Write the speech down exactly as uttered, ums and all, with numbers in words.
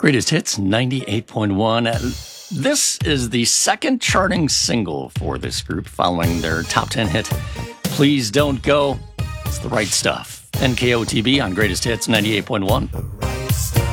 Greatest Hits ninety-eight point one. This is the second charting single for this group following their top ten hit, Please Don't Go. It's The Right Stuff. N K O T B on Greatest Hits ninety-eight point one.